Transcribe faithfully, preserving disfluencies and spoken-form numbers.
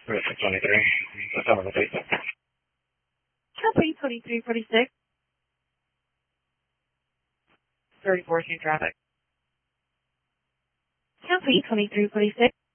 twenty-three. What's up with the date? Copy, twenty-three forty-six. thirty-four, same traffic. Copy, twenty-three forty-six.